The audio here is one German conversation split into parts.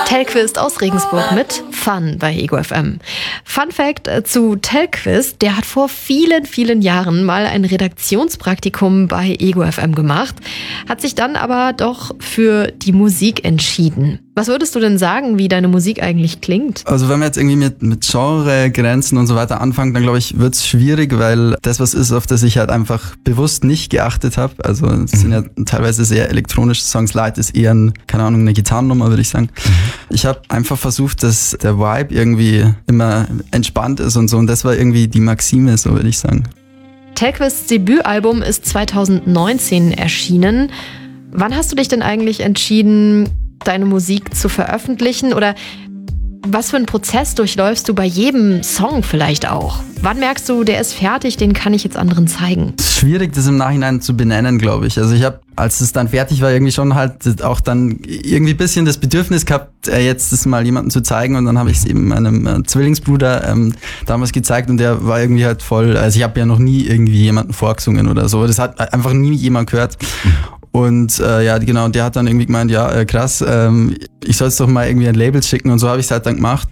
Telquist aus Regensburg mit Fun bei Ego FM. Fun Fact zu Telquist, der hat vor vielen, vielen Jahren mal ein Redaktionspraktikum bei Ego FM gemacht, hat sich dann aber doch für die Musik entschieden. Was würdest du denn sagen, wie deine Musik eigentlich klingt? Also wenn man jetzt irgendwie mit Genregrenzen und so weiter anfängt, dann glaube ich, wird es schwierig, weil das was ist, auf das ich halt einfach bewusst nicht geachtet habe. Also es sind ja teilweise sehr elektronische Songs, Light ist eher eine Gitarrennummer, würde ich sagen. Ich habe einfach versucht, dass der Vibe irgendwie immer entspannt ist und so, und das war irgendwie die Maxime, so würde ich sagen. Telquists Debütalbum ist 2019 erschienen. Wann hast du dich denn eigentlich entschieden, deine Musik zu veröffentlichen, oder was für einen Prozess durchläufst du bei jedem Song vielleicht auch? Wann merkst du, der ist fertig, den kann ich jetzt anderen zeigen? Es ist schwierig, das im Nachhinein zu benennen, glaube ich. Also ich habe, als es dann fertig war, irgendwie schon halt auch dann irgendwie ein bisschen das Bedürfnis gehabt, jetzt das mal jemandem zu zeigen, und dann habe ich es eben meinem Zwillingsbruder damals gezeigt, und der war irgendwie halt voll, also ich habe ja noch nie irgendwie jemanden vorgesungen oder so, das hat einfach nie jemand gehört. Und und der hat dann irgendwie gemeint, krass, ich soll es doch mal irgendwie ein Label schicken, und so habe ich es halt dann gemacht.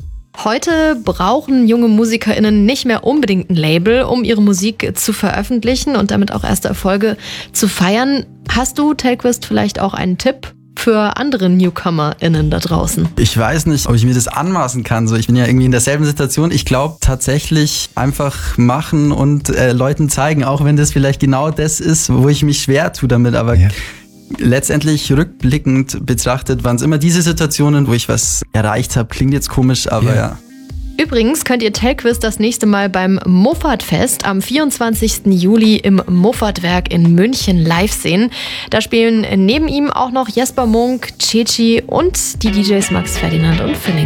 Heute brauchen junge MusikerInnen nicht mehr unbedingt ein Label, um ihre Musik zu veröffentlichen und damit auch erste Erfolge zu feiern. Hast du, Telquist, vielleicht auch einen Tipp für andere NewcomerInnen da draußen? Ich weiß nicht, ob ich mir das anmaßen kann. So, ich bin ja irgendwie in derselben Situation. Ich glaube tatsächlich einfach machen und Leuten zeigen, auch wenn das vielleicht genau das ist, wo ich mich schwer tue damit. Aber letztendlich rückblickend betrachtet waren es immer diese Situationen, wo ich was erreicht habe. Klingt jetzt komisch, aber ja. Übrigens könnt ihr Telquist das nächste Mal beim Moffatfest am 24. Juli im Moffatwerk in München live sehen. Da spielen neben ihm auch noch Jesper Munk, Ceci und die DJs Max Ferdinand und Filling.